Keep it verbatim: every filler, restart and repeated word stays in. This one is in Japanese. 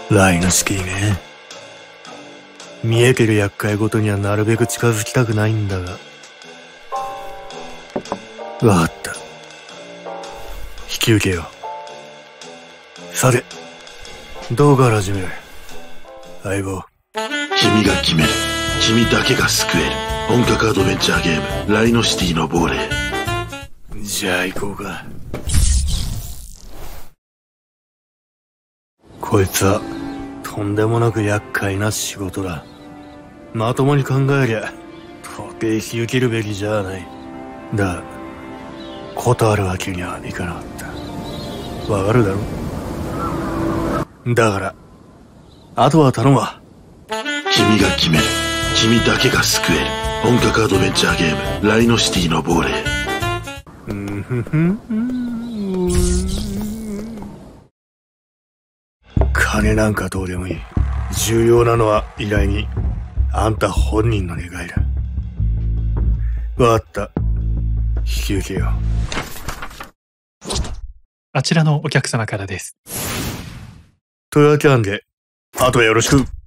ライノシティね。見えてる厄介ごとにはなるべく近づきたくないんだが。わかった。引き受けよう。さて、どうから始める？相棒。 君が決める。君だけが救える。本格アドベンチャーゲーム、ライノシティの亡霊。 じゃあ行こうか。こいつはとんでもなく厄介な仕事だ。まともに考えりゃ到底引き受けるべきじゃない。だが断るわけにはいかなかった。わかるだろ。だからあとは頼むわ。 君が決める。君だけが救える。本格アドベンチャーゲーム、ライノシティの亡霊。 うんふふん。金なんかどうでもいい。重要なのは依頼人、あんた本人の願いだ。わかった。引き受けよう。 あちらのお客様からです。 というわけなんで、あとはよろしく。